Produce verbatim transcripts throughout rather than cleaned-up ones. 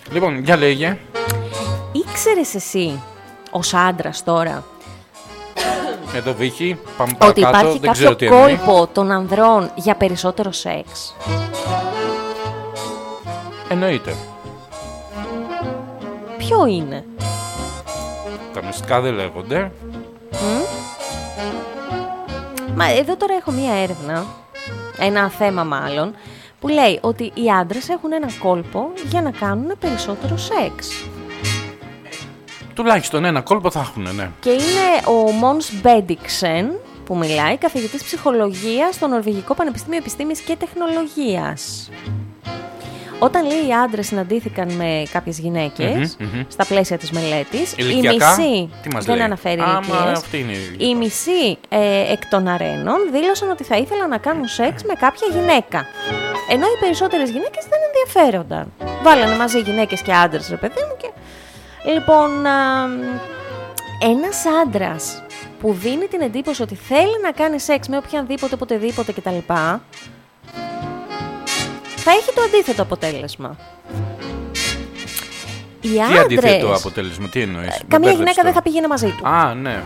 Λοιπόν, για λέγε. Ήξερες εσύ, ως άντρας τώρα, Εδώ Βίκυ, πάμε ότι παρακάτω, υπάρχει δεν ξέρω κάποιο τι εννοεί. κόλπο των ανδρών για περισσότερο σεξ? Εννοείται. Ποιο είναι? Τα μυστικά δεν λέγονται. Μ? Μα εδώ τώρα έχω μία έρευνα, ένα θέμα μάλλον, που λέει ότι οι άντρες έχουν ένα κόλπο για να κάνουν περισσότερο σεξ. Τουλάχιστον ένα κόλπο θα έχουν, ναι. Και είναι ο Μόνς Μπέντικσεν που μιλάει, καθηγητής ψυχολογίας στο Νορβηγικό Πανεπιστήμιο Επιστήμης και Τεχνολογίας. Όταν λέει οι άντρες συναντήθηκαν με κάποιες γυναίκες Mm-hmm, mm-hmm. στα πλαίσια της μελέτης, η ηλικιακά, μισή, τι μας δεν λέει? αναφέρει Α, ηλικίες, μα αυτή είναι η ηλικία. η μισή ε, εκ των αρένων δήλωσαν ότι θα ήθελαν να κάνουν σεξ με κάποια γυναίκα. Ενώ οι περισσότερες γυναίκες δεν ενδιαφέρονταν. Βάλανε μαζί γυναίκες και άντρες, ρε παιδί μου. Και... Λοιπόν, α, ένας άντρας που δίνει την εντύπωση ότι θέλει να κάνει σεξ με οποιανδήποτε, οποτεδήποτε κτλ., θα έχει το αντίθετο αποτέλεσμα. Οι Τι άντρες, αντίθετο αποτέλεσμα, τι εννοείς? καμία Με μπέρδεψε γυναίκα τώρα. δεν θα πήγαινε μαζί του. Α, ναι.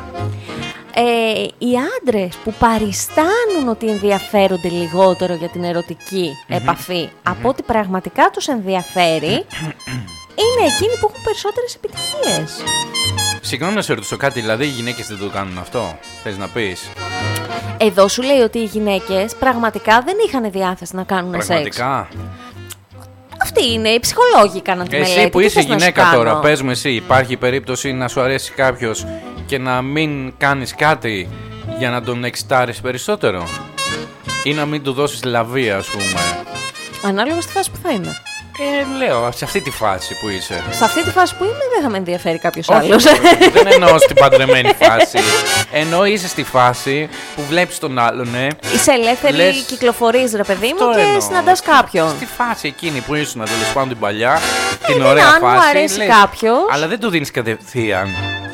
Ε, οι άντρες που παριστάνουν ότι ενδιαφέρονται λιγότερο για την ερωτική επαφή από ότι πραγματικά τους ενδιαφέρει, είναι εκείνοι που έχουν περισσότερες επιτυχίες. Συγγνώμη να σε ρωτήσω κάτι, δηλαδή οι γυναίκες δεν το κάνουν αυτό, θες να πεις? Εδώ σου λέει ότι οι γυναίκες πραγματικά δεν είχαν διάθεση να κάνουν σεξ. Πραγματικά. Αυτοί είναι, οι ψυχολόγοι κάναν τη μελέτη. Εσύ που τι είσαι θες να σου γυναίκα κάνω? τώρα, πες μου εσύ, υπάρχει περίπτωση να σου αρέσει κάποιος και να μην κάνεις κάτι για να τον εξητάρεις περισσότερο? Ή να μην του δώσεις λαβή, ας πούμε? Ανάλογα στη φάση που θα είμαι. Ε, λέω, σε αυτή τη φάση που είσαι. Σε αυτή τη φάση που είμαι δεν θα με ενδιαφέρει κάποιος Όχι, άλλος. δεν εννοώ στην παντρεμένη φάση. Εννοώ είσαι στη φάση που βλέπεις τον άλλον, ναι. Είσαι ελεύθερη, Λες, κυκλοφορείς ρε παιδί αυτό μου και εννοώ. συναντάς κάποιον. Στη φάση εκείνη που ήσουν, τέλος πάντων την παλιά, την ναι, ωραία αν μου φάση. αρέσει λες, κάποιος. Αλλά δεν του δίνεις κατευθείαν.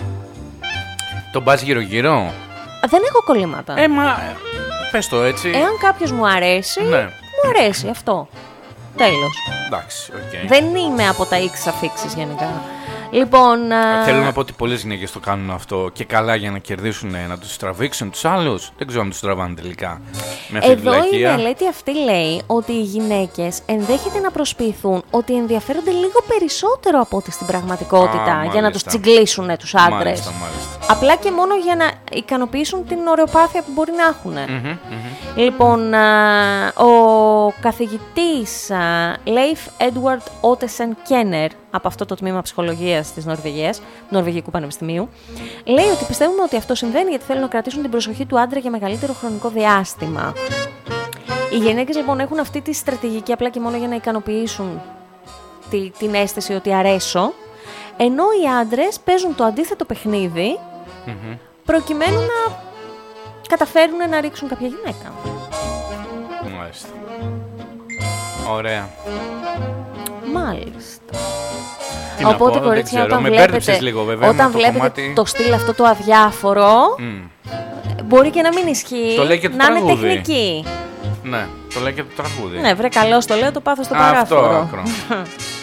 Τον πας γύρω-γύρω. Δεν έχω κολλήματα. Ε, μα. Πες το έτσι. Εάν κάποιος μου αρέσει, Ναι. μου αρέσει αυτό. Τέλος. Εντάξει, οκ. Δεν είμαι από τα ίξα αφήξεις γενικά. Λοιπόν. α, Θέλω να πω ότι πολλές γυναίκες το κάνουν αυτό και καλά για να κερδίσουν, να τους τραβήξουν τους άλλους. Δεν ξέρω αν τους τραβάνε τελικά. Με αυτή τη Εδώ η βλακεία. μελέτη αυτή λέει ότι οι γυναίκες ενδέχεται να προσποιηθούν ότι ενδιαφέρονται λίγο περισσότερο από ό,τι στην πραγματικότητα Α, για να τους μάλιστα. τσιγκλίσουν τους άντρες. Μάλιστα, μάλιστα. Απλά και μόνο για να ικανοποιήσουν την ωρεοπάθεια που μπορεί να έχουν. Μμμ, μμμ. Λοιπόν, α, ο καθηγητής Leif Edward Ottesen Kenner από αυτό το τμήμα ψυχολογίας της Νορβηγίας, του Νορβηγικού Πανεπιστημίου, λέει ότι πιστεύουμε ότι αυτό συμβαίνει γιατί θέλουν να κρατήσουν την προσοχή του άντρα για μεγαλύτερο χρονικό διάστημα. Οι γυναίκες λοιπόν έχουν αυτή τη στρατηγική απλά και μόνο για να ικανοποιήσουν τη, την αίσθηση ότι αρέσω, ενώ οι άντρες παίζουν το αντίθετο παιχνίδι Μμμ. προκειμένου να καταφέρουν να ρίξουν κάποια γυναίκα. Μάλιστα. Ωραία. Μάλιστα. Τι να Οπότε, πω, δεν κορίτσια, ξέρω. όταν Με βλέπετε, μπέρδεψες λίγο, βέβαια, όταν με το βλέπετε κομμάτι. το στυλ αυτό το αδιάφορο, Μμ. μπορεί και να μην ισχύει, Το λέει και το να είναι τραγούδι. τεχνική. Ναι, το λέει και το τραγούδι. Ναι, βρε καλώς το λέω, το πάθος στο Α, αυτό παράφορο. άκρο.